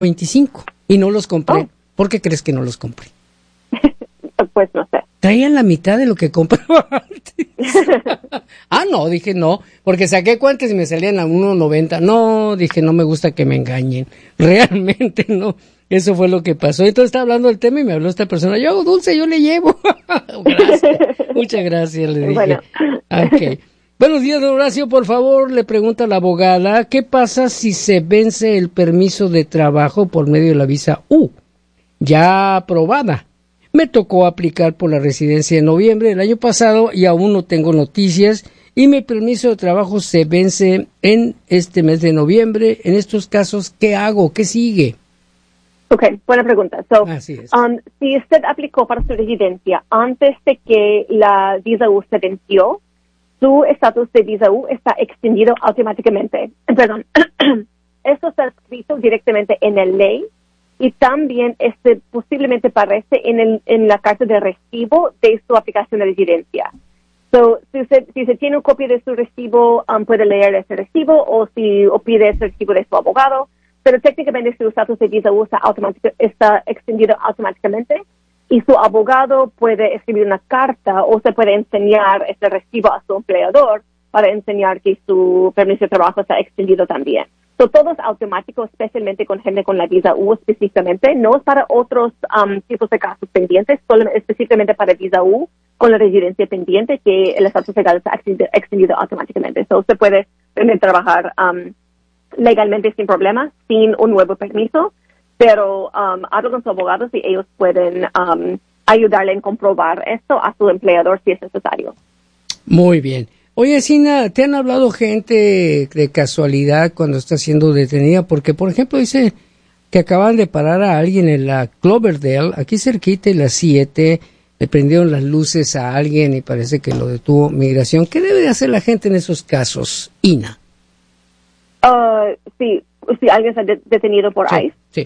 25 y no los compré. Oh. ¿Por qué crees que no los compré? Pues no sé. Traían la mitad de lo que compraba antes. No, dije no, porque saqué cuentas y me salían a 1.90. No, dije no me gusta que me engañen. Realmente no. Eso fue lo que pasó. Entonces estaba hablando del tema y me habló esta persona. Yo hago dulce, yo le llevo. Gracias. Muchas gracias, le dije. Bueno. Okay. Buenos días, don Horacio. Por favor, le pregunta a la abogada, ¿qué pasa si se vence el permiso de trabajo por medio de la visa U? Ya aprobada. Me tocó aplicar por la residencia en noviembre del año pasado y aún no tengo noticias y mi permiso de trabajo se vence en este mes de noviembre. En estos casos, ¿qué hago? ¿Qué sigue? Ok, buena pregunta. Así es. Si usted aplicó para su residencia antes de que la visa U se venció, su estatus de visa U está extendido automáticamente. Perdón. Esto está escrito directamente en la ley y también posiblemente aparece en la carta de recibo de su aplicación de residencia. Si se tiene una copia de su recibo, puede leer ese recibo o pide ese recibo de su abogado, pero técnicamente su estatus de visa U está extendido automáticamente y su abogado puede escribir una carta o se puede enseñar ese recibo a su empleador para enseñar que su permiso de trabajo está extendido también. Todo es automático, especialmente con gente con la visa U específicamente. No es para otros tipos de casos pendientes, solo específicamente para visa U con la residencia pendiente que el estatus legal está extendido automáticamente. Se puede trabajar legalmente sin problemas, sin un nuevo permiso, pero habla con su abogado y ellos pueden ayudarle en comprobar esto a su empleador si es necesario. Muy bien. Oye, Sina, ¿te han hablado gente de casualidad cuando está siendo detenida? Porque, por ejemplo, dice que acaban de parar a alguien en la Cloverdale, aquí cerquita de las 7, le prendieron las luces a alguien y parece que lo detuvo migración. ¿Qué debe de hacer la gente en esos casos, Ina? Si alguien está detenido por ICE. Sí.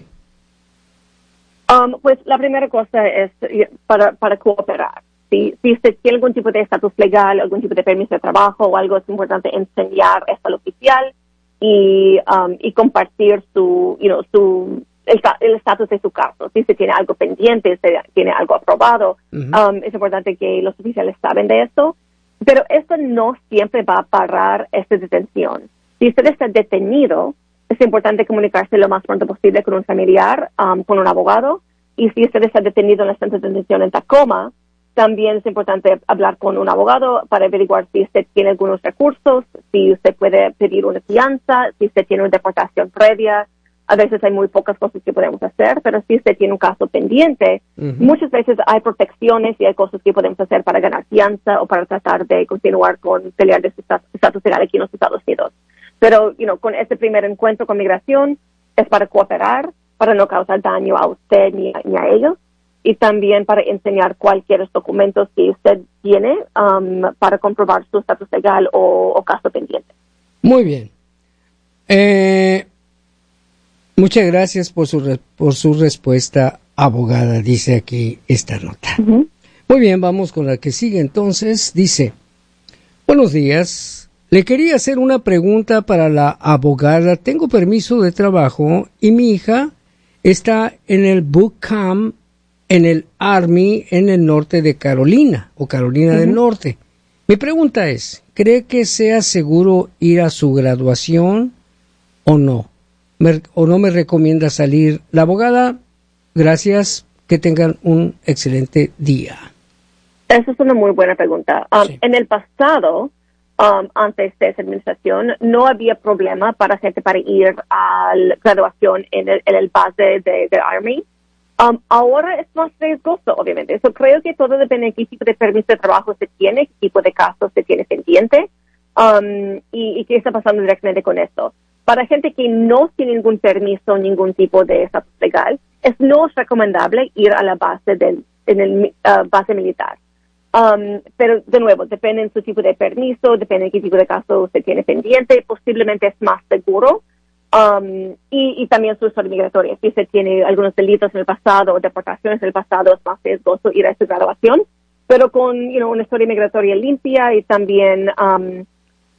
Pues la primera cosa es para cooperar. Si usted tiene algún tipo de estatus legal, algún tipo de permiso de trabajo o algo, es importante enseñar esto al oficial y compartir el estatus de su caso. Si se tiene algo pendiente, si tiene algo aprobado, es importante que los oficiales saben de esto. Pero esto no siempre va a parar esta detención. Si usted está detenido, es importante comunicarse lo más pronto posible con un familiar, con un abogado. Y si usted está detenido en la centro de detención en Tacoma, también es importante hablar con un abogado para averiguar si usted tiene algunos recursos, si usted puede pedir una fianza, si usted tiene una deportación previa. A veces hay muy pocas cosas que podemos hacer, pero si usted tiene un caso pendiente, muchas veces hay protecciones y hay cosas que podemos hacer para ganar fianza o para tratar de continuar con pelear de su estatus legal aquí en los Estados Unidos. Pero, con este primer encuentro con migración es para cooperar, para no causar daño a usted ni a ellos, y también para enseñar cualquier documentos que usted tiene para comprobar su estatus legal o caso pendiente. Muy bien. Muchas gracias por su respuesta, abogada, dice aquí esta nota. Muy bien, vamos con la que sigue entonces. Dice, buenos días, le quería hacer una pregunta para la abogada. Tengo permiso de trabajo y mi hija está en el boot camp en el Army en el norte de Carolina o Carolina del Norte. Mi pregunta es, ¿cree que sea seguro ir a su graduación o no? ¿O no me recomienda salir? La abogada, gracias, que tengan un excelente día. Esa es una muy buena pregunta. Sí. En el pasado, antes de esa administración, no había problema para gente para ir a la graduación en el base de Army. Ahora es más riesgoso, obviamente. Eso creo que todo depende de qué tipo de permiso de trabajo se tiene, qué tipo de casos se tiene pendiente, y qué está pasando directamente con esto. Para gente que no tiene ningún permiso, ningún tipo de estatus legal, no es recomendable ir a la base base militar. Pero, de nuevo, depende de su tipo de permiso, depende de qué tipo de caso se tiene pendiente, posiblemente es más seguro. Y también su historia migratoria. Si se tiene algunos delitos en el pasado o deportaciones en el pasado, es más riesgoso ir a su graduación. Pero con una historia migratoria limpia y también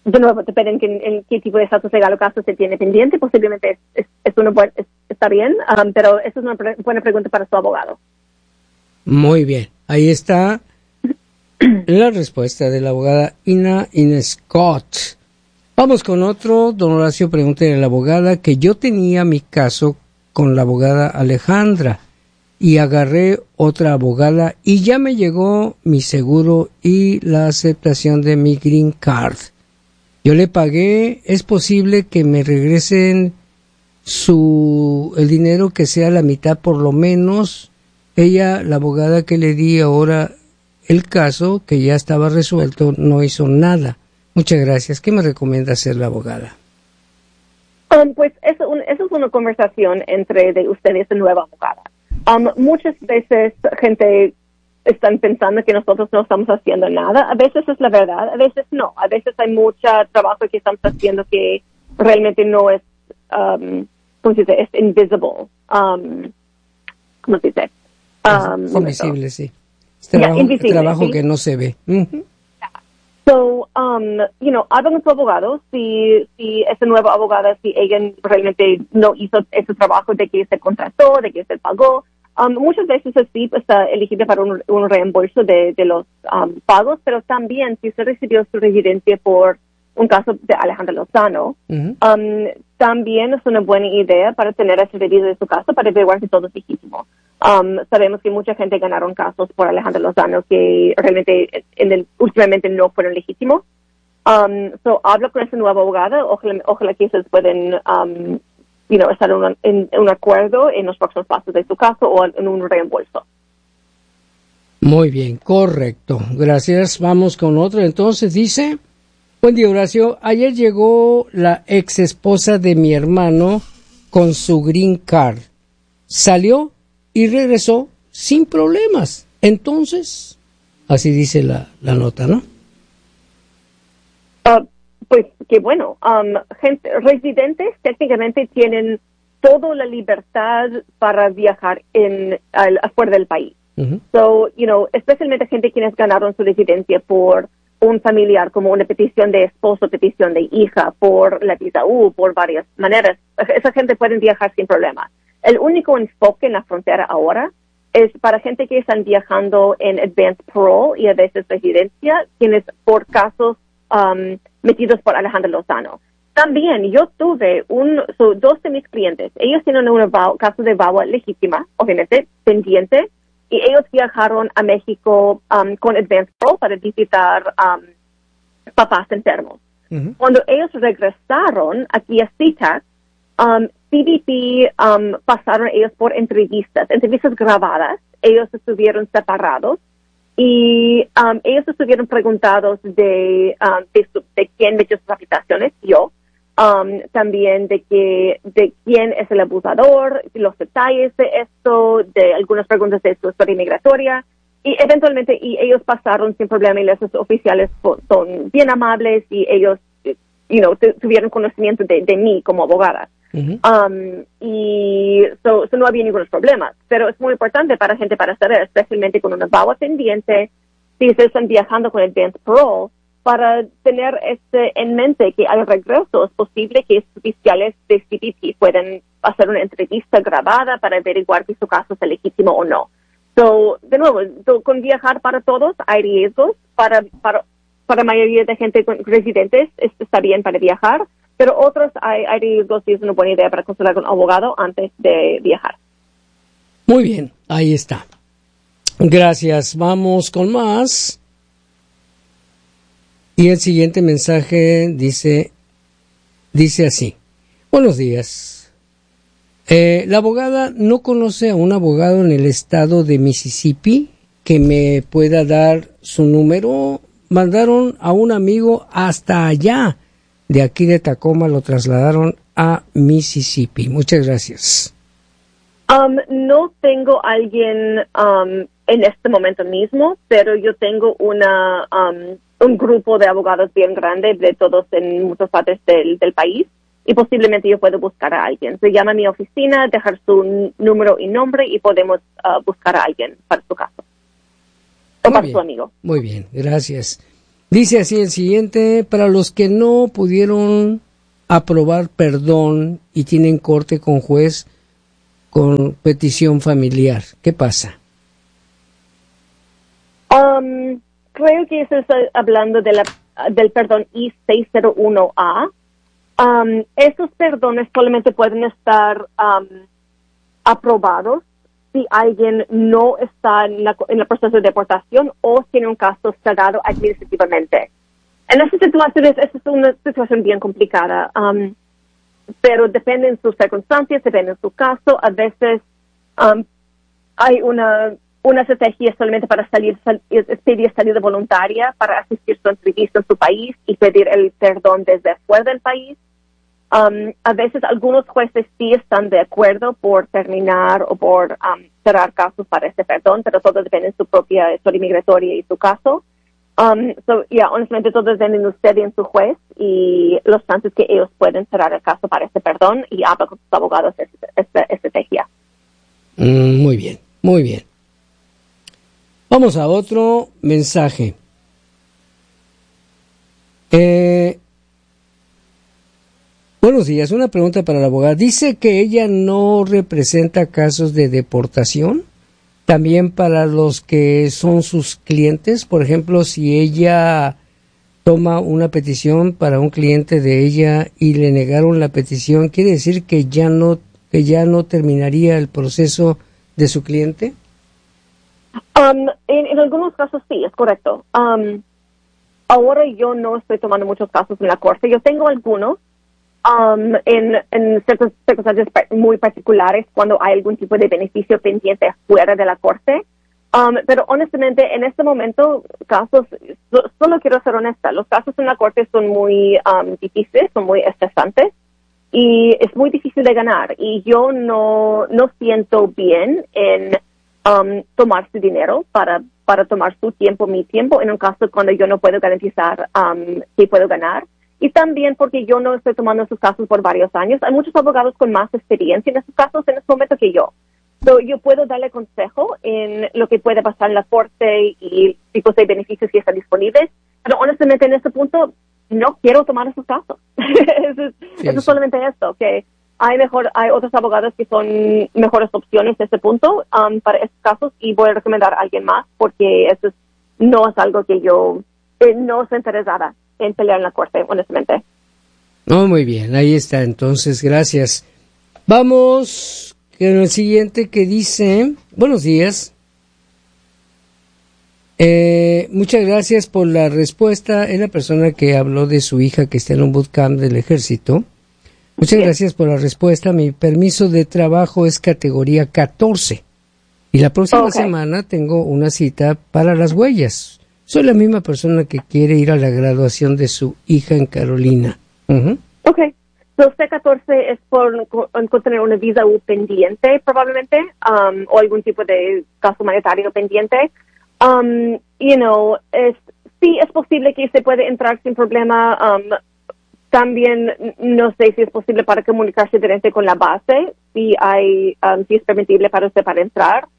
de nuevo, depende en qué tipo de estatus legal o caso se tiene pendiente. Posiblemente está bien, pero esa es una buena pregunta para su abogado. Muy bien. Ahí está la respuesta de la abogada Ina Scott. Vamos con otro. Don Horacio, pregúntele a la abogada que yo tenía mi caso con la abogada Alejandra y agarré otra abogada y ya me llegó mi seguro y la aceptación de mi green card. Yo le pagué, ¿es posible que me regresen el dinero que sea la mitad por lo menos? Ella, la abogada que le di ahora el caso, que ya estaba resuelto, no hizo nada. Muchas gracias. ¿Qué me recomienda hacer la abogada? Pues eso es una conversación entre de ustedes y nueva abogada. Muchas veces gente están pensando que nosotros no estamos haciendo nada. A veces es la verdad, a veces no. A veces hay mucho trabajo que estamos haciendo que realmente no es, ¿cómo se dice? Es invisible. ¿Cómo se dice? Es invisible, sí. Es trabajo ¿sí? Que no se ve. Uh-huh. So, hablan con su abogado, si esa nueva abogada, si ella realmente no hizo ese trabajo de que se contrató, de que se pagó. Muchas veces así está elegible para un reembolso de los pagos, pero también si se recibió su residencia por un caso de Alejandra Lozano, uh-huh. También es una buena idea para tener ese debido de su caso para averiguar si todo es legítimo. Sabemos que mucha gente ganaron casos por Alejandra Lozano que realmente últimamente no fueron legítimos. Hablo con esa nueva abogada, ojalá que ustedes pueden estar en un acuerdo en los próximos pasos de su caso o en un reembolso. Muy bien, correcto. Gracias. Vamos con otro. Entonces dice, buen día, Horacio. Ayer llegó la ex esposa de mi hermano con su green card. Salió y regresó sin problemas. Entonces, así dice la nota, ¿no? Pues qué bueno. Residentes técnicamente tienen toda la libertad para viajar afuera del país. Uh-huh. So, especialmente gente quienes ganaron su residencia por un familiar, como una petición de esposo, petición de hija, por la visa U, por varias maneras. Esa gente puede viajar sin problema. El único enfoque en la frontera ahora es para gente que están viajando en advanced parole y a veces residencia, quienes por casos metidos por Alejandra Lozano. También yo tuve dos de mis clientes, ellos tienen un caso de VAWA legítima, obviamente, pendiente, y ellos viajaron a México con advanced parole para visitar papás enfermos. Uh-huh. Cuando ellos regresaron aquí a CITAC, CBP pasaron ellos por entrevistas grabadas, ellos estuvieron separados y ellos estuvieron preguntados de quién metió sus aplicaciones, yo, también de quién es el abusador, los detalles de esto, de algunas preguntas de su historia migratoria, y eventualmente ellos pasaron sin problema y los oficiales son bien amables y ellos, tuvieron conocimiento de mí como abogada. Uh-huh. Y no había ningunos problemas, pero es muy importante para gente para saber, especialmente con una VAWA pendiente, si se están viajando con advanced parole, para tener en mente que al regreso es posible que oficiales de CBP puedan hacer una entrevista grabada para averiguar si su caso es legítimo o no. De nuevo, con viajar para todos hay riesgos, para la mayoría de gente residentes está bien para viajar, pero otros hay riesgos y es una buena idea para consultar con un abogado antes de viajar. Muy bien, ahí está. Gracias. Vamos con más. Y el siguiente mensaje dice así. Buenos días. La abogada no conoce a un abogado en el estado de Mississippi que me pueda dar su número. Mandaron a un amigo hasta allá. De aquí de Tacoma lo trasladaron a Mississippi. Muchas gracias. No tengo alguien en este momento mismo, pero yo tengo un grupo de abogados bien grande de todos en muchas partes del país y posiblemente yo puedo buscar a alguien. Se llama a mi oficina, dejar su número y nombre y podemos buscar a alguien para su caso. O para su amigo. Muy bien, gracias. Dice así el siguiente: para los que no pudieron aprobar perdón y tienen corte con juez con petición familiar, ¿qué pasa? Creo que eso está hablando del perdón I-601A. Esos perdones solamente pueden estar aprobados si alguien no está en el proceso de deportación o tiene un caso cerrado administrativamente. En esas situaciones, esa es una situación bien complicada, pero depende en sus circunstancias, depende en su caso. A veces hay una estrategia solamente para pedir salida voluntaria para asistir a su entrevista en su país y pedir el perdón desde fuera del país. A veces algunos jueces sí están de acuerdo por terminar o por cerrar casos para este perdón, pero todo depende de su propia historia migratoria y su caso. Honestamente todo depende de usted y en su juez y los chances que ellos pueden cerrar el caso para este perdón y habla con sus abogados de esta estrategia. Muy bien, muy bien. Vamos a otro mensaje. Buenos días, una pregunta para la abogada. Dice que ella no representa casos de deportación, también para los que son sus clientes. Por ejemplo, si ella toma una petición para un cliente de ella y le negaron la petición, ¿quiere decir que ya no terminaría el proceso de su cliente? En algunos casos sí, es correcto. Ahora yo no estoy tomando muchos casos en la corte. Yo tengo algunos en circunstancias muy particulares cuando hay algún tipo de beneficio pendiente fuera de la corte. Pero honestamente, en este momento, solo quiero ser honesta, los casos en la corte son muy difíciles, son muy estresantes y es muy difícil de ganar. Y yo no siento bien en tomar su dinero para tomar su tiempo, mi tiempo, en un caso cuando yo no puedo garantizar que puedo ganar. Y también porque yo no estoy tomando esos casos por varios años. Hay muchos abogados con más experiencia en esos casos en este momento que yo. Yo puedo darle consejo en lo que puede pasar en la corte y tipos de beneficios que están disponibles. Pero honestamente en este punto no quiero tomar esos casos. Eso es solamente esto, que hay otros abogados que son mejores opciones en este punto para estos casos y voy a recomendar a alguien más porque eso no es algo que yo no estoy interesada en pelear en la corte, honestamente. Muy bien, ahí está, entonces, gracias. Vamos con el siguiente que dice: buenos días. Muchas gracias por la respuesta. Es la persona que habló de su hija que está en un bootcamp del ejército. Muchas gracias por la respuesta. Mi permiso de trabajo es categoría 14 y la próxima semana tengo una cita para las huellas. Soy la misma persona que quiere ir a la graduación de su hija en Carolina. Okay. So, C14 es por tener una visa U pendiente, probablemente, o algún tipo de caso humanitario pendiente. Sí es posible que se puede entrar sin problema. También no sé si es posible para comunicarse directamente con la base, si es permitible para usted para entrar.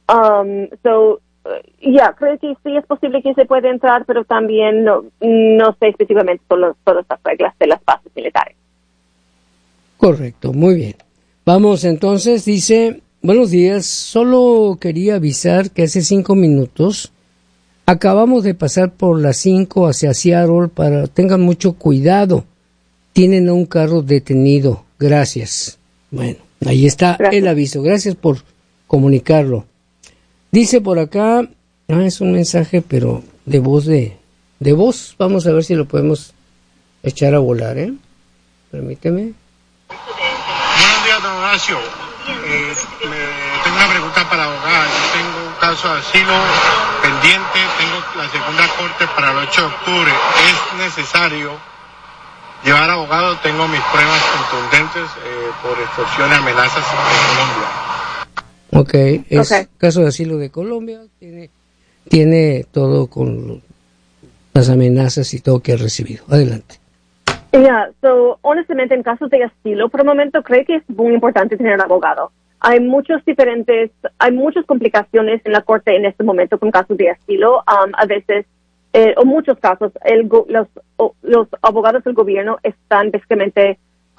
Creo que sí es posible que se puede entrar, pero también no sé específicamente todas las reglas de las bases militares. Correcto, muy bien. Vamos entonces, dice: buenos días, solo quería avisar que hace 5 minutos acabamos de pasar por las 5 hacia Seattle, tengan mucho cuidado, tienen a un carro detenido, gracias. Bueno, ahí está el aviso, gracias por comunicarlo. Dice por acá, es un mensaje, pero de voz, vamos a ver si lo podemos echar a volar, Permíteme. Buenos días, don Horacio. Tengo una pregunta para la abogada. Yo tengo un caso de asilo pendiente, tengo la segunda corte para el 8 de octubre. ¿Es necesario llevar abogado? Tengo mis pruebas contundentes por extorsión y amenazas en Colombia. Caso de asilo de Colombia, tiene todo con las amenazas y todo que ha recibido. Adelante. Honestamente, en casos de asilo, por el momento creo que es muy importante tener un abogado. Hay muchas complicaciones en la corte en este momento con casos de asilo. A veces o muchos casos, los abogados del gobierno están básicamente,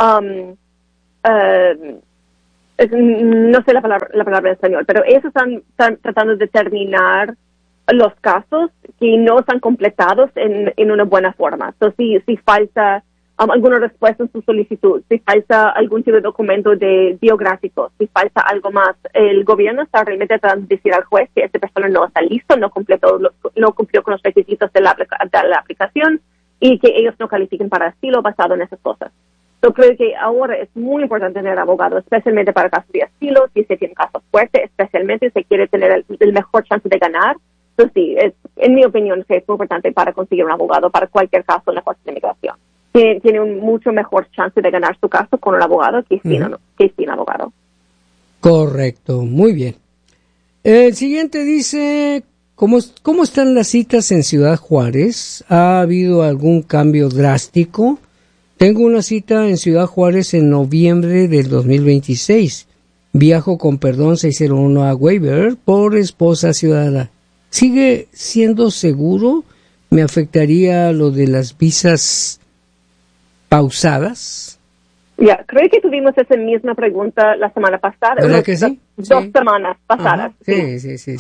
no sé la palabra en español, pero ellos están tratando de terminar los casos que no están completados en una buena forma. Entonces, si falta alguna respuesta en su solicitud, si falta algún tipo de documento biográfico, si falta algo más, el gobierno está realmente tratando de decir al juez que esta persona no está listo, no cumplió con los requisitos de la aplicación y que ellos no califiquen para asilo basado en esas cosas. Yo creo que ahora es muy importante tener abogado, especialmente para casos de asilo, si se tiene casos fuertes, especialmente si se quiere tener el mejor chance de ganar. Entonces, sí, en mi opinión, que es muy importante para conseguir un abogado para cualquier caso en la Corte de Inmigración. Tiene un mucho mejor chance de ganar su caso con un abogado que sin abogado. Correcto, muy bien. El siguiente dice, ¿cómo están las citas en Ciudad Juárez? ¿Ha habido algún cambio drástico? Tengo una cita en Ciudad Juárez en noviembre del 2026. Viajo con perdón 601 a Waiver por esposa ciudadana. ¿Sigue siendo seguro? ¿Me afectaría lo de las visas pausadas? Creo que tuvimos esa misma pregunta la semana pasada. ¿Verdad que sí? Dos semanas pasadas. Sí.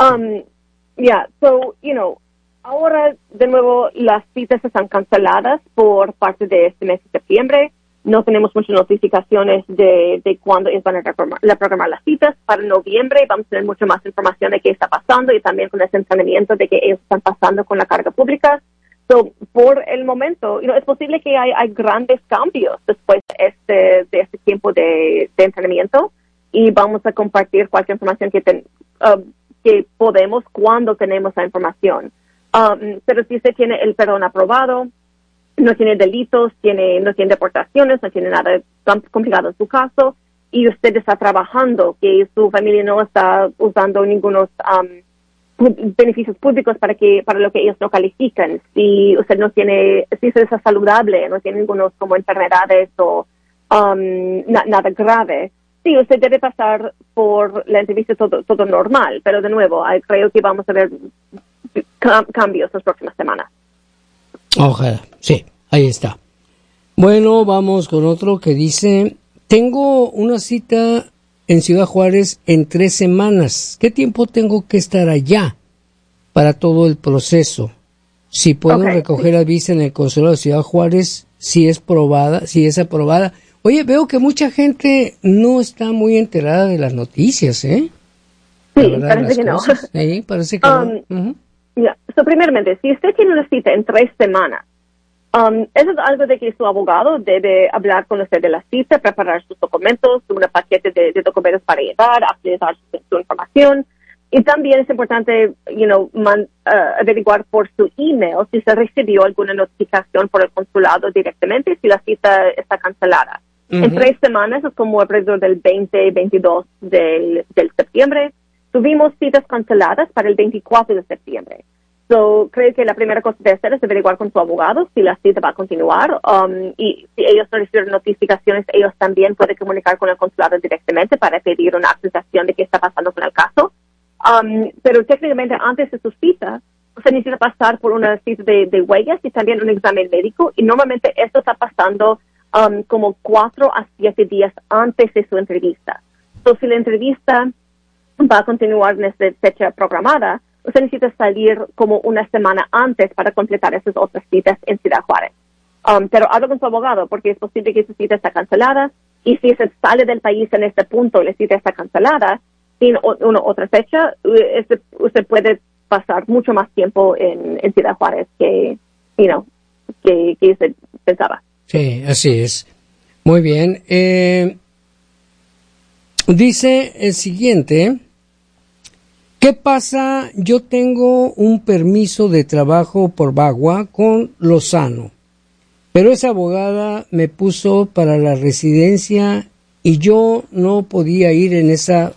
Ahora, de nuevo, las citas están canceladas por parte de este mes de septiembre. No tenemos muchas notificaciones de cuándo ellos van a reprogramar las citas. Para noviembre vamos a tener mucha más información de qué está pasando y también con ese entrenamiento de que ellos están pasando con la carga pública. Por el momento, es posible que hay grandes cambios después de este tiempo de entrenamiento y vamos a compartir cualquier información que podemos cuando tenemos la información. Pero si usted tiene el perdón aprobado, no tiene delitos, no tiene deportaciones, no tiene nada tan complicado en su caso, y usted está trabajando, que su familia no está usando ningunos beneficios públicos para lo que ellos no califican, si usted está saludable, no tiene ningunos como enfermedades o nada grave, sí, usted debe pasar por la entrevista todo normal, pero de nuevo, creo que vamos a ver cambios las próximas semanas. Ojalá, sí, ahí está. Bueno, vamos con otro que dice, tengo una cita en Ciudad Juárez en 3 semanas. ¿Qué tiempo tengo que estar allá para todo el proceso? Si puedo recoger la visa en el consulado de Ciudad Juárez, si es aprobada. Oye, veo que mucha gente no está muy enterada de las noticias, ¿eh? Sí, parece que no. Sí, parece que no. Primeramente, si usted tiene una cita en 3 semanas, eso es algo de que su abogado debe hablar con usted de la cita, preparar sus documentos, un paquete de documentos para llevar, actualizar su información. Y también es importante, averiguar por su email si se recibió alguna notificación por el consulado directamente si la cita está cancelada. En 3 semanas, es como alrededor del 20-22 del septiembre. Tuvimos citas canceladas para el 24 de septiembre. Creo que la primera cosa de hacer es averiguar con su abogado si la cita va a continuar. Y si ellos no reciben notificaciones, ellos también pueden comunicar con el consulado directamente para pedir una actualización de qué está pasando con el caso. Pero técnicamente antes de su cita, usted necesita pasar por una cita de huellas y también un examen médico. Y normalmente esto está pasando como 4 a 7 días antes de su entrevista. Si la entrevista va a continuar en esta fecha programada, usted necesita salir como una semana antes para completar esas otras citas en Ciudad Juárez. Pero habla con su abogado porque es posible que su cita está cancelada y si se sale del país en este punto y la cita está cancelada, sin una otra fecha, usted puede pasar mucho más tiempo en Ciudad Juárez que usted pensaba. Sí, así es. Muy bien. Dice el siguiente, ¿qué pasa? Yo tengo un permiso de trabajo por Bagua con Lozano, pero esa abogada me puso para la residencia y yo no podía ir en esa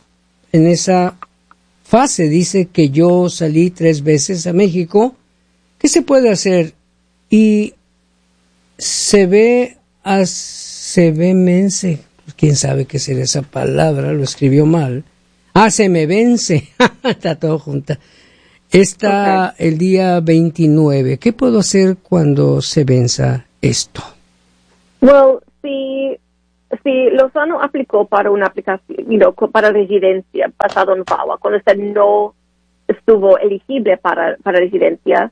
fase. Dice que yo salí 3 veces a México. ¿Qué se puede hacer? Y se ve mense. ¿Quién sabe qué será esa palabra? Lo escribió mal. Se me vence. Está todo junto. Está el día 29. ¿Qué puedo hacer cuando se venza esto? Well, si Lozano aplicó para una aplicación, para residencia basado en VAWA, cuando usted no estuvo elegible para residencia,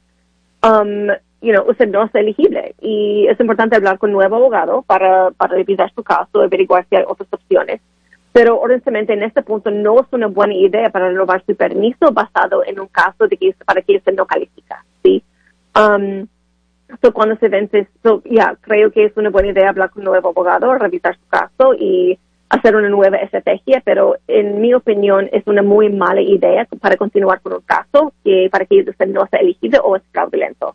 usted no es elegible. Y es importante hablar con un nuevo abogado para revisar su caso, averiguar si hay otras opciones. Pero honestamente en este punto no es una buena idea para renovar su permiso basado en un caso para que usted no califica, ¿sí? Cuando se vence, creo que es una buena idea hablar con un nuevo abogado, revisar su caso y hacer una nueva estrategia, pero en mi opinión es una muy mala idea para continuar con un caso para que usted no sea elegible o es fraudulento.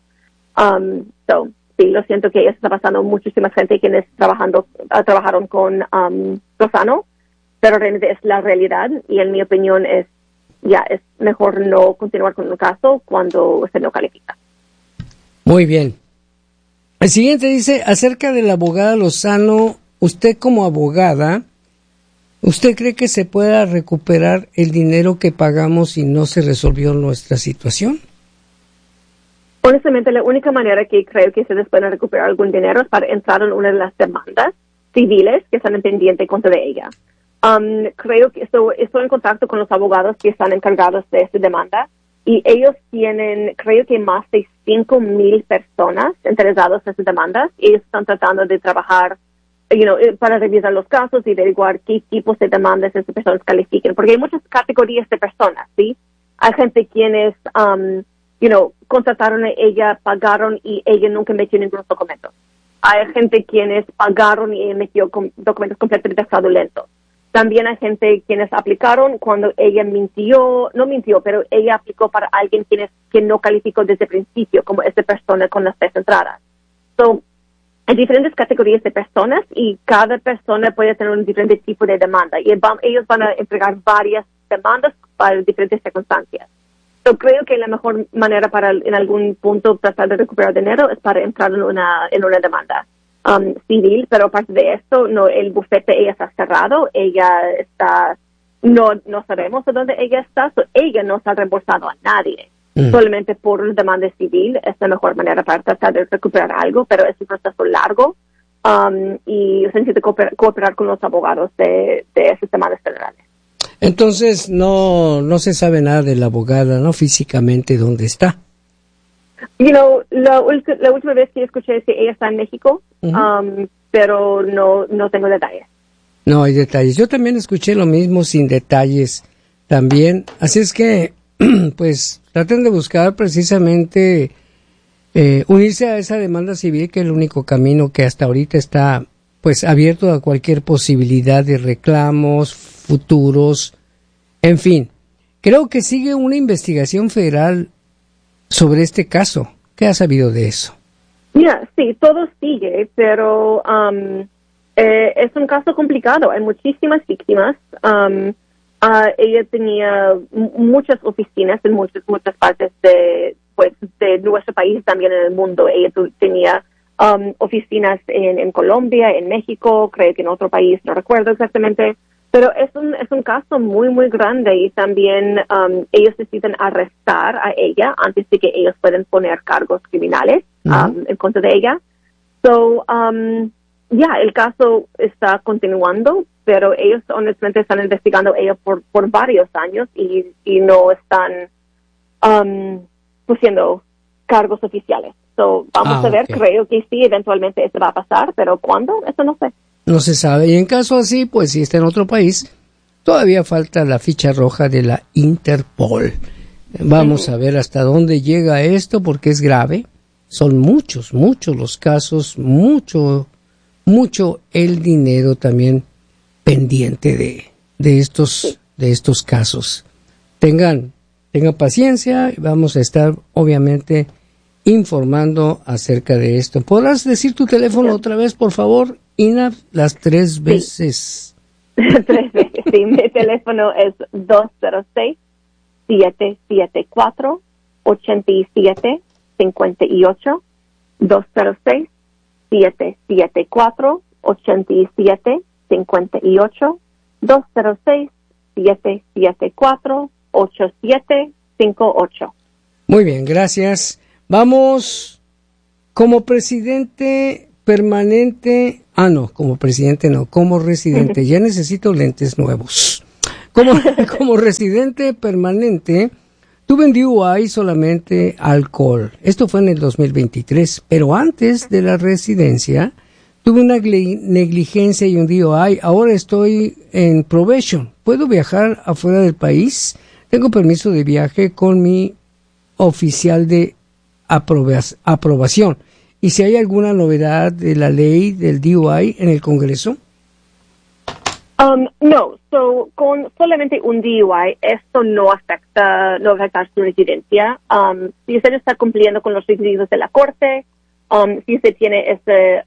Sí, lo siento que eso está pasando. Muchísima gente quienes trabajaron con Lozano, pero realmente es la realidad y en mi opinión es mejor no continuar con un caso cuando usted no califica. Muy bien. El siguiente dice, acerca de la abogada Lozano, usted como abogada, ¿usted cree que se pueda recuperar el dinero que pagamos si no se resolvió nuestra situación? Honestamente, la única manera que creo que se les puede recuperar algún dinero es para entrar en una de las demandas civiles que están en pendiente contra de ella. Creo que estoy en contacto con los abogados que están encargados de esta demanda y ellos tienen, creo que más de 5,000 personas interesadas en estas demandas y ellos están tratando de trabajar para revisar los casos y averiguar qué tipos de demandas esas personas califiquen, porque hay muchas categorías de personas, ¿sí? Hay gente quienes, contrataron a ella, pagaron y ella nunca metió ningún documento. Hay gente quienes pagaron y metió documentos completamente fraudulentos. También hay gente quienes aplicaron cuando ella no mintió, pero ella aplicó para alguien que no calificó desde el principio, como esta persona con las 3 entradas. Hay diferentes categorías de personas y cada persona puede tener un diferente tipo de demanda. Y ellos van a entregar varias demandas para diferentes circunstancias. Creo que la mejor manera para en algún punto tratar de recuperar dinero es para entrar en una demanda civil, pero aparte de esto, el bufete ella está cerrado, ella está, no sabemos de dónde ella está, ella no está reembolsando a nadie. Solamente por una demanda civil es la mejor manera para tratar de recuperar algo, pero es un proceso largo y se necesita cooperar con los abogados de esas demandas federales. Entonces no se sabe nada de la abogada, ¿no? Físicamente, ¿dónde está? La última vez que escuché es que ella está en México, pero no tengo detalles. No hay detalles. Yo también escuché lo mismo sin detalles también. Así es que, pues, traten de buscar precisamente unirse a esa demanda civil, que es el único camino que hasta ahorita está, pues, abierto a cualquier posibilidad de reclamos futuros. En fin, creo que sigue una investigación federal sobre este caso. ¿Qué has sabido de eso? Sí, todo sigue, pero es un caso complicado. Hay muchísimas víctimas. Ella tenía muchas oficinas en muchas partes de nuestro país, también en el mundo. Ella tenía oficinas en Colombia, en México, creo que en otro país, no recuerdo exactamente. Pero es un caso muy, muy grande y también ellos necesitan arrestar a ella antes de que ellos puedan poner cargos criminales en contra de ella. El caso está continuando, pero ellos honestamente están investigando a ella por varios años y no están pusiendo cargos oficiales. Vamos a ver, creo que sí, eventualmente eso va a pasar, pero ¿cuándo? Eso no sé. No se sabe. Y en caso así, pues si está en otro país, todavía falta la ficha roja de la Interpol. Vamos a ver hasta dónde llega esto, porque es grave. Son muchos los casos, mucho el dinero también pendiente de estos casos. Tengan paciencia, vamos a estar obviamente informando acerca de esto. ¿Podrás decir tu teléfono otra vez, por favor, Ina, las 3 veces? 3 veces, sí. Mi teléfono es 206-774-8758. 206-774-8758. 206-774-8758. Muy bien, gracias. Vamos como presidente permanente. Como presidente no, como residente. Ya necesito lentes nuevos. Como residente permanente, tuve en DUI solamente alcohol. Esto fue en el 2023, pero antes de la residencia tuve una negligencia y un DUI. Ahora estoy en probation. ¿Puedo viajar afuera del país? Tengo permiso de viaje con mi oficial de aprobación. ¿Y si hay alguna novedad de la ley del DUI en el Congreso? No, con solamente un DUI, esto no afecta su residencia. Si usted está cumpliendo con los requisitos de la corte, si usted tiene ese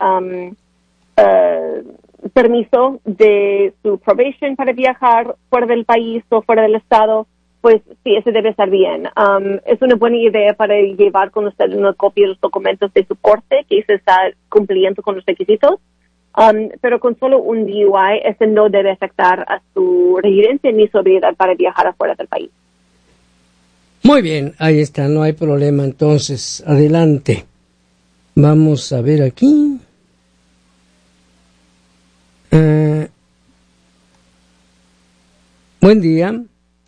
permiso de su probation para viajar fuera del país o fuera del estado, pues sí, ese debe estar bien. Es una buena idea para llevar con usted una copia de los documentos de su corte que se está cumpliendo con los requisitos. Pero con solo un DUI, ese no debe afectar a su residencia ni su habilidad para viajar afuera del país. Muy bien, ahí está, no hay problema. Entonces, adelante. Vamos a ver aquí. Buen día.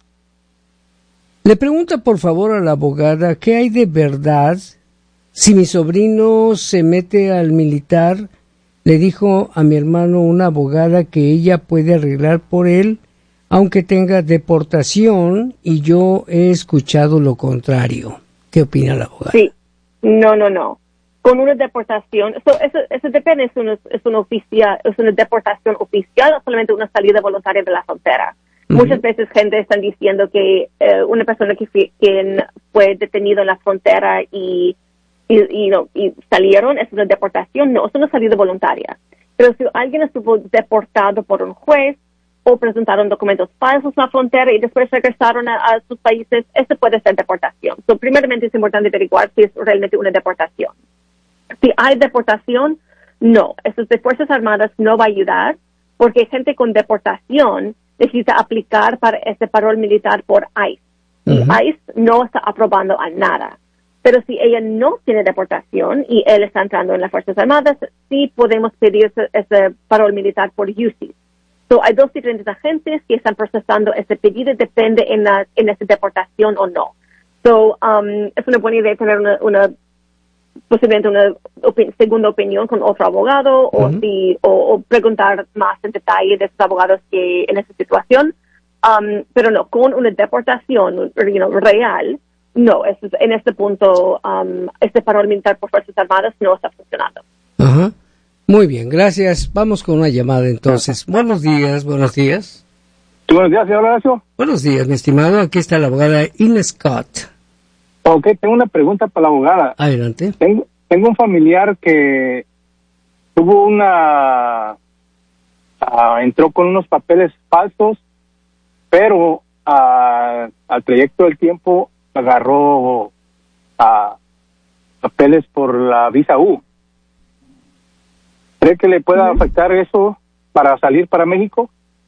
Le pregunta por favor a la abogada qué hay de verdad si mi sobrino se mete al militar. Le dijo a mi hermano una abogada que ella puede arreglar por él aunque tenga deportación, y yo he escuchado lo contrario. ¿Qué opina la abogada? Sí, no. Con una deportación, eso depende, es una deportación oficial o solamente una salida voluntaria de la frontera. Muchas veces gente están diciendo que una persona quien fue detenido en la frontera y salieron, es una deportación. No, es una salida voluntaria. Pero si alguien estuvo deportado por un juez o presentaron documentos falsos en la frontera y después regresaron a sus países, eso puede ser deportación. Primeramente es importante averiguar si es realmente una deportación. Si hay deportación, no. Eso de Fuerzas Armadas no va a ayudar porque gente con deportación necesita aplicar para ese parol militar por ICE. Y ICE no está aprobando a nada. Pero si ella no tiene deportación y él está entrando en las Fuerzas Armadas, sí podemos pedir ese parol militar por UCIS. Hay dos diferentes agentes que están procesando ese pedido, depende en esa deportación o no. Es una buena idea tener posiblemente una segunda opinión con otro abogado o preguntar más en detalle de esos abogados que en esa situación. Pero no, con una deportación real, no, en este punto, este parol militar por Fuerzas Armadas no está funcionando. Ajá. Muy bien, gracias. Vamos con una llamada entonces. Buenos días. Buenos días, señor Horacio. Buenos días, mi estimado. Aquí está la abogada Ines Scott. Ok, tengo una pregunta para la abogada. Adelante. Tengo un familiar que tuvo entró con unos papeles falsos, pero al trayecto del tiempo agarró papeles por la visa U. ¿Cree que le pueda afectar eso para salir para México?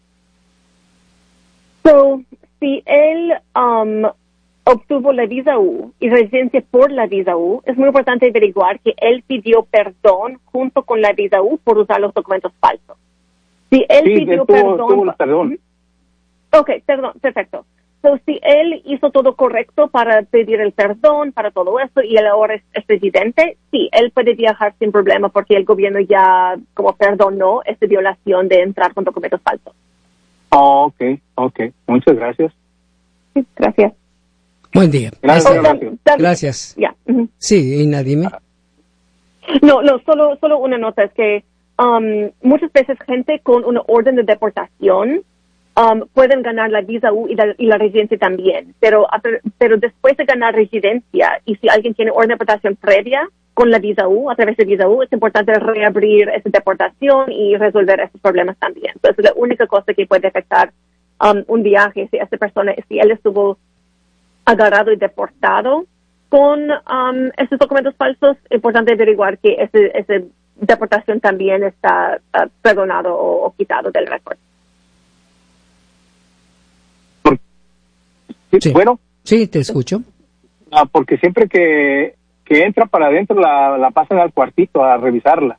Si él obtuvo la visa U y residencia por la visa U, es muy importante averiguar que él pidió perdón junto con la visa U por usar los documentos falsos. Si él pidió perdón. Ok, perdón, perfecto. Si él hizo todo correcto para pedir el perdón, para todo eso, y él ahora es residente, sí, él puede viajar sin problema porque el gobierno ya como perdonó esa violación de entrar con documentos falsos. Ok. Muchas gracias. Sí, gracias. Buen día. Gracias. Ya. Sí, Ina, dime. No, solo una nota es que muchas veces gente con una orden de deportación pueden ganar la visa U y la residencia también, pero después de ganar residencia, y si alguien tiene orden de deportación previa con la visa U, a través de visa U, es importante reabrir esa deportación y resolver esos problemas también. Entonces, la única cosa que puede afectar un viaje, si él estuvo agarrado y deportado con esos documentos falsos, es importante averiguar que esa deportación también está perdonado o quitado del récord. Sí. Bueno. Sí, te escucho. Porque siempre que entra para adentro la pasan al cuartito a revisarla.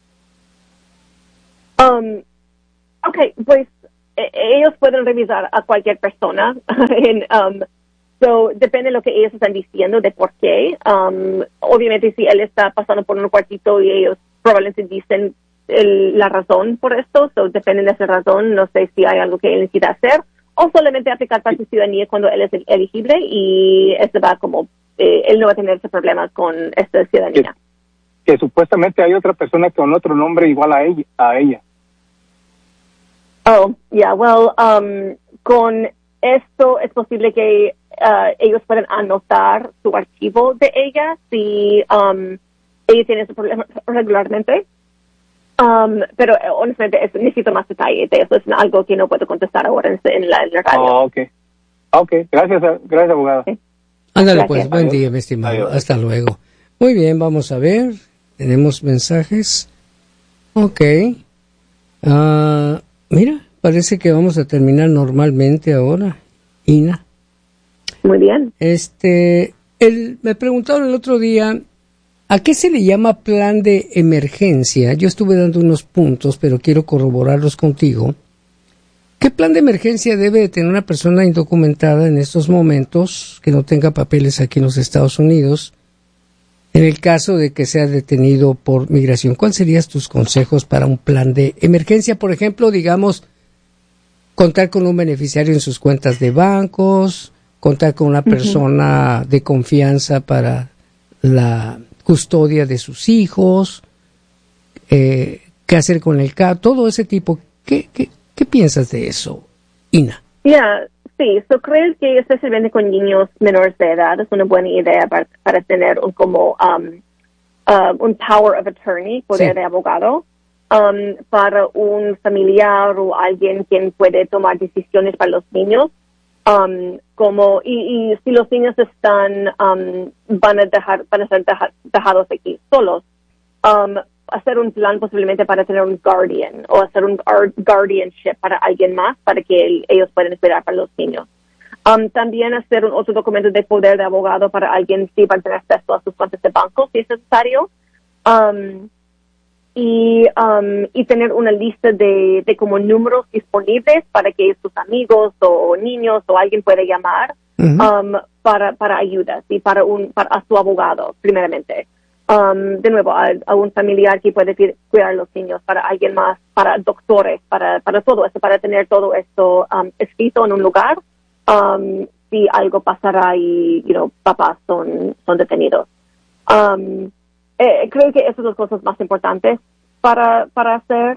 Okay, pues ellos pueden revisar a cualquier persona. So, depende de lo que ellos están diciendo de por qué. Obviamente, si él está pasando por un cuartito y ellos probablemente dicen la razón por esto, so, depende de esa razón. No sé si hay algo que él necesita hacer o solamente aplicar para su ciudadanía cuando él es elegible y esto va como él no va a tener ese problema con esta ciudadanía. Que supuestamente hay otra persona con otro nombre igual a ella. Oh, yeah, well, con esto es posible que ellos pueden anotar su archivo de ella si ella tiene ese problema regularmente. Pero honestamente necesito más detalle de eso. Es algo que no puedo contestar ahora en la radio. Oh, okay. Gracias, abogada. Okay. Ándale, pues, buen día, mi estimado. Adiós. Hasta luego. Muy bien, vamos a ver. Tenemos mensajes. Ok. Mira, parece que vamos a terminar normalmente ahora, Ina. Muy bien. Me preguntaron el otro día, ¿a qué se le llama plan de emergencia? Yo estuve dando unos puntos, pero quiero corroborarlos contigo. ¿Qué plan de emergencia debe de tener una persona indocumentada en estos momentos, que no tenga papeles aquí en los Estados Unidos, en el caso de que sea detenido por migración? ¿Cuáles serían tus consejos para un plan de emergencia? Por ejemplo, digamos, contar con un beneficiario en sus cuentas de bancos, contar con una persona de confianza para la custodia de sus hijos, qué hacer con el caso, todo ese tipo. ¿Qué piensas de eso, Ina? Sí, creo que especialmente con niños menores de edad es una buena idea para tener un power of attorney, poder de abogado, para un familiar o alguien quien puede tomar decisiones para los niños. Y si los niños van a ser dejados aquí solos, hacer un plan posiblemente para tener un guardian o hacer un guardianship para alguien más para que ellos puedan cuidar para los niños. También hacer otro documento de poder de abogado para alguien si va a tener acceso a sus cuentas de banco si es necesario. Y tener una lista de como números disponibles para que sus amigos o niños o alguien pueda llamar para ayudas y para a su abogado primeramente. De nuevo, a un familiar que puede cuidar a los niños, para alguien más, para doctores, para todo eso, para tener todo esto escrito en un lugar si algo pasará y papás son detenidos. Creo que esas son las cosas más importantes para hacer.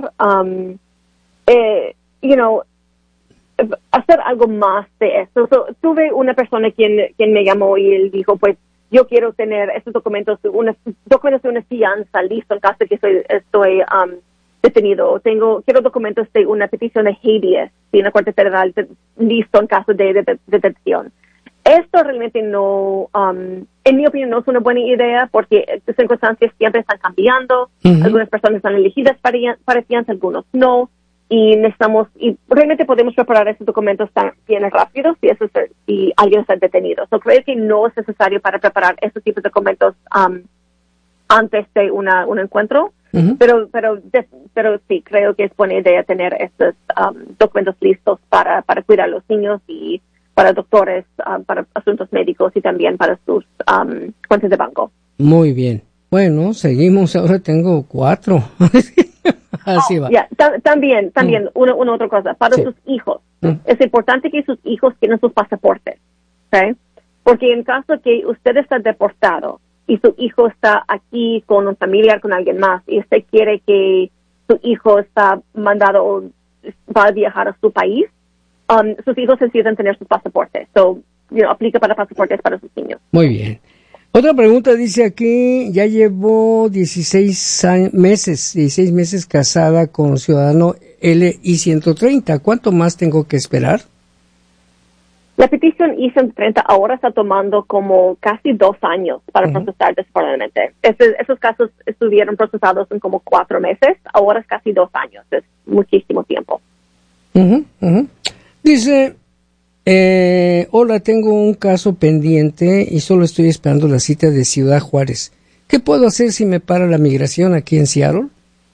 Hacer algo más de eso. Tuve una persona quien me llamó y él dijo, pues, yo quiero tener estos documentos de una fianza listo en caso de que estoy detenido. Quiero documentos de una petición de habeas en la Corte Federal listo en caso de detención. Esto realmente no, en mi opinión, no es una buena idea porque las circunstancias siempre están cambiando. Algunas personas están elegidas para fianza, algunos no. Y realmente podemos preparar esos documentos tan bien rápidos si alguien está detenido. Creo que no es necesario para preparar esos tipos de documentos antes de un encuentro. Pero sí, creo que es buena idea tener estos documentos listos para cuidar a los niños y para doctores, para asuntos médicos y también para sus cuentas de banco. Muy bien. Bueno, seguimos. Ahora tengo 4. Así va. También una otra cosa. Para sus hijos. Es importante que sus hijos tengan sus pasaportes. ¿Okay? Porque en caso que usted está deportado y su hijo está aquí con un familiar, con alguien más, y usted quiere que su hijo está mandado o va a viajar a su país, sus hijos necesitan tener sus pasaportes. Aplica para pasaportes para sus niños. Muy bien. Otra pregunta dice aquí, ya llevo 16 meses casada con ciudadano LI-130. ¿Cuánto más tengo que esperar? La petición I-130 ahora está tomando como casi 2 años para procesar desafortunadamente. Esos casos estuvieron procesados en como 4 meses, ahora es casi 2 años, es muchísimo tiempo. Dice, Hola, tengo un caso pendiente y solo estoy esperando la cita de Ciudad Juárez. ¿Qué puedo hacer si me para la migración aquí en Seattle?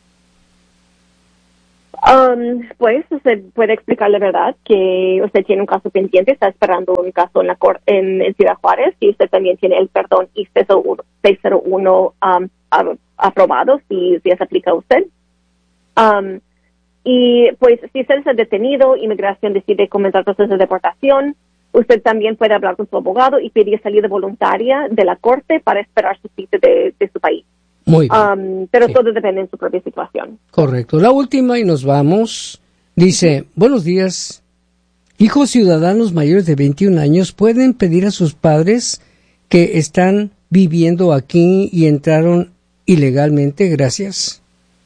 Pues usted puede explicar la verdad que usted tiene un caso pendiente, está esperando un caso en la en Ciudad Juárez, y usted también tiene el perdón I-601 aprobado si se aplica a usted. Y pues si usted está detenido, inmigración decide comenzar el proceso de deportación, usted también puede hablar con su abogado y pedir salida voluntaria de la corte para esperar su cita de su país. Muy bien. Pero sí, todo depende de su propia situación. Correcto. La última y nos vamos. Dice, buenos días. Hijos ciudadanos mayores de 21 años pueden pedir a sus padres que están viviendo aquí y entraron ilegalmente. Gracias.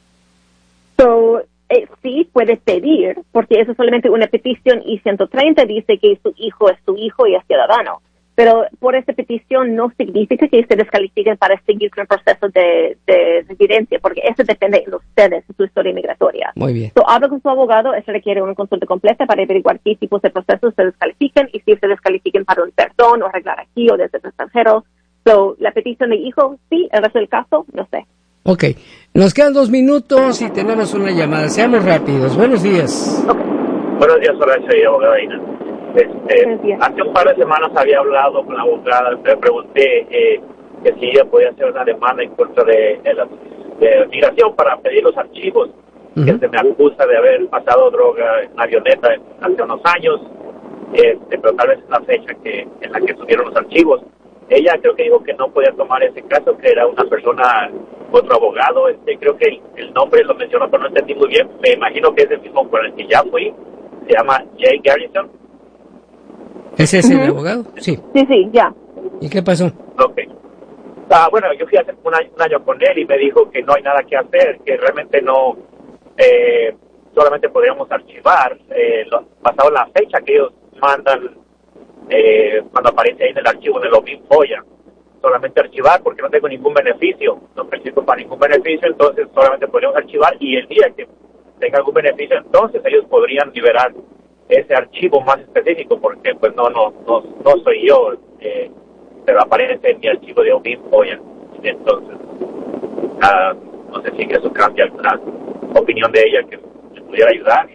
Sí, puede pedir, porque eso es solamente una petición, y 130 dice que su hijo es su hijo y es ciudadano. Pero por esa petición no significa que se descalifiquen para seguir con el proceso de residencia, porque eso depende de ustedes, de su historia migratoria. Muy bien. Habla con su abogado, eso requiere una consulta completa para averiguar qué tipos de procesos se descalifiquen y si se descalifiquen para un perdón o arreglar aquí o desde el extranjero. La petición de hijo, sí, el resto del caso, no sé. Ok, nos quedan 2 minutos y tenemos una llamada. Seamos rápidos. Buenos días. Okay. Buenos días, Horacio y abogada Ina. Hace un par de semanas había hablado con la abogada, le pregunté que si ella podía hacer una demanda en contra de migración para pedir los archivos, que se me acusa de haber pasado droga en una avioneta hace unos años, pero tal vez es la fecha en la que subieron los archivos. Ella creo que dijo que no podía tomar ese caso, que era una persona, otro abogado, creo que el nombre lo mencionó, pero no entendí muy bien. Me imagino que es el mismo por el que ya fui, se llama Jay Garrison. ¿Ese es el abogado? Sí. Sí, ya. ¿Y qué pasó? Ok. Bueno, yo fui hace un año con él y me dijo que no hay nada que hacer, que realmente no, solamente podríamos archivar, pasado la fecha que ellos mandan, cuando aparece ahí en el archivo de los FOIA, solamente archivar porque no tengo ningún beneficio, no participo para ningún beneficio, entonces solamente podríamos archivar, y el día que tenga algún beneficio, entonces ellos podrían liberar ese archivo más específico, porque pues no soy yo, pero aparece en mi archivo de FOIA. Entonces no sé si eso cambia la opinión de ella, que me pudiera ayudar.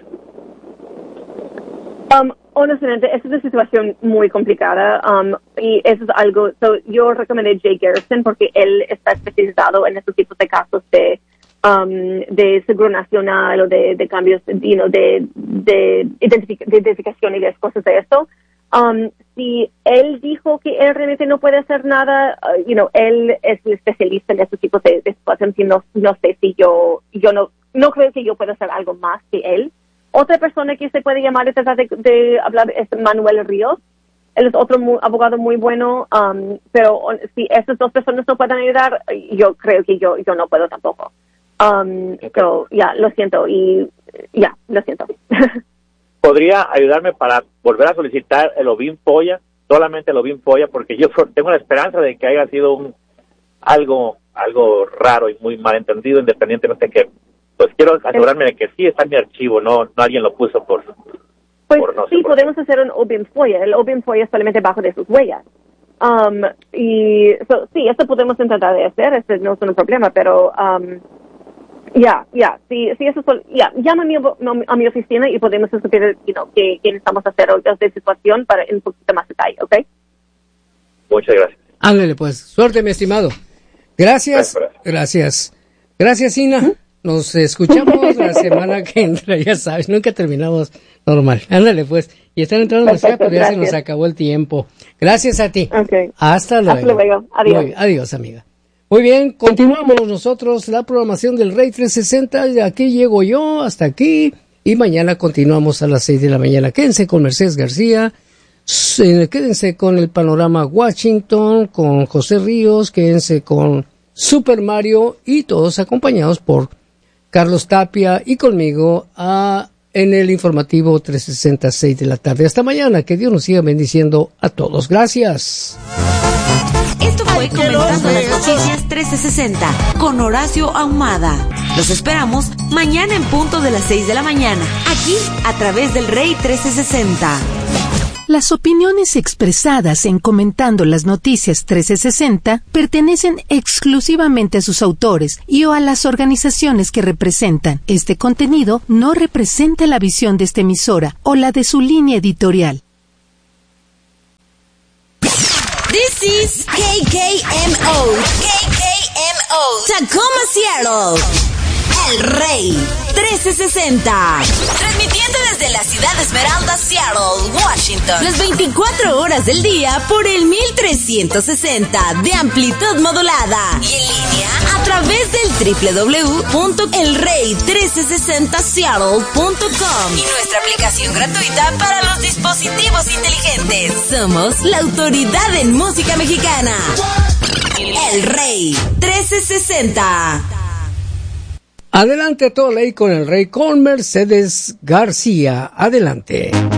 Honestamente, esa es una situación muy complicada, y eso es algo, yo recomendé Jay Garrison porque él está especializado en estos tipos de casos de seguro nacional o de cambios, de identificación y de cosas de eso. Si él dijo que él realmente no puede hacer nada, él es un especialista en estos tipos de situaciones, y no sé si yo no creo que yo pueda hacer algo más que él. Otra persona que se puede llamar y tratar de hablar es Manuel Ríos. Él es otro abogado muy bueno, pero si esas dos personas no pueden ayudar, yo creo que yo no puedo tampoco. Pero lo siento, lo siento. ¿Podría ayudarme para volver a solicitar el OBIN FOIA? Solamente el OBIN FOIA, porque yo tengo la esperanza de que haya sido algo raro y muy malentendido, independientemente que, pues quiero asegurarme de que sí está en mi archivo, no alguien lo puso por no sé. Sí, podemos hacer un OBIN FOIA. El OBIN FOIA es solamente bajo de sus huellas. Sí, eso podemos intentar de hacer, no es un problema, pero sí, eso llama a mi oficina y podemos discutir, qué necesitamos hacer de situación para un poquito más detalle, ¿ok? Muchas gracias. Ándale, pues, suerte, mi estimado. Gracias. Gracias, Ina. Nos escuchamos la semana que entra, ya sabes, nunca terminamos normal. Ándale, pues. Y están entrando los pero ya se nos acabó el tiempo. Gracias a ti. Okay. Hasta luego. Adiós. Adiós, amiga. Muy bien, continuamos nosotros la programación del Rey 360. Y aquí llego yo, hasta aquí. Y mañana continuamos a las 6 de la mañana. Quédense con Mercedes García. Quédense con el Panorama Washington, con José Ríos. Quédense con Super Mario y todos acompañados por Carlos Tapia y conmigo en el informativo 366 de la tarde. Hasta mañana, que Dios nos siga bendiciendo a todos. Gracias. Esto fue Comentando las Noticias 1360 con Horacio Ahumada. Los esperamos mañana en punto de las 6 de la mañana, aquí a través del Rey 1360. Las opiniones expresadas en Comentando las Noticias 1360 pertenecen exclusivamente a sus autores y o a las organizaciones que representan. Este contenido no representa la visión de esta emisora o la de su línea editorial. This is KKMO, Tacoma, Seattle. El Rey 1360. Transmitiendo desde la ciudad de Esmeralda, Seattle, Washington. Las 24 horas del día por el 1360 de amplitud modulada. Y en línea a través del www.elrey1360seattle.com. Y nuestra aplicación gratuita para los dispositivos inteligentes. Somos la autoridad en música mexicana. El Rey 1360. Adelante, Toley, con el Rey, con Mercedes García. Adelante.